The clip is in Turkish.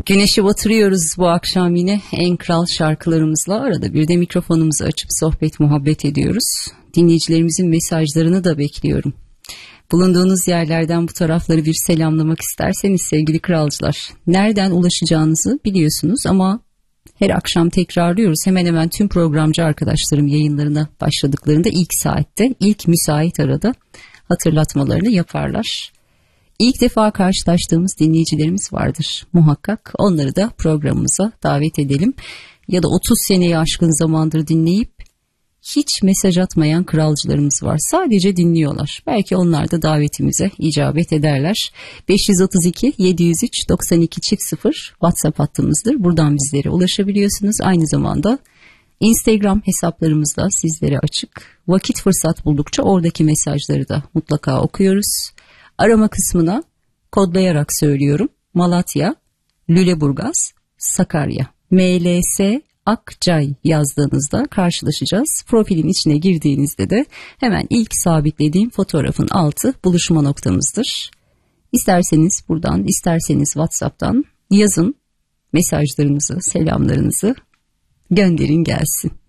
Güneşi batırıyoruz bu akşam yine en kral şarkılarımızla. Arada bir de mikrofonumuzu açıp sohbet muhabbet ediyoruz. Dinleyicilerimizin mesajlarını da bekliyorum. Bulunduğunuz yerlerden bu tarafları bir selamlamak isterseniz sevgili kralcılar, nereden ulaşacağınızı biliyorsunuz ama her akşam tekrarlıyoruz. Hemen hemen tüm programcı arkadaşlarım yayınlarına başladıklarında ilk saatte, ilk müsait arada hatırlatmalarını yaparlar. İlk defa karşılaştığımız dinleyicilerimiz vardır muhakkak. Onları da programımıza davet edelim. Ya da 30 seneyi aşkın zamandır dinleyip hiç mesaj atmayan kralcılarımız var. Sadece dinliyorlar. Belki onlar da davetimize icabet ederler. 532 703 92 0 WhatsApp hattımızdır. Buradan bizlere ulaşabiliyorsunuz. Aynı zamanda Instagram hesaplarımızda sizlere açık. Vakit fırsat buldukça oradaki mesajları da mutlaka okuyoruz. Arama kısmına kodlayarak söylüyorum. Malatya, Lüleburgaz, Sakarya, MLS, Akçay yazdığınızda karşılaşacağız. Profilin içine girdiğinizde de hemen ilk sabitlediğim fotoğrafın altı buluşma noktamızdır. İsterseniz buradan, isterseniz WhatsApp'tan yazın mesajlarınızı, selamlarınızı gönderin gelsin.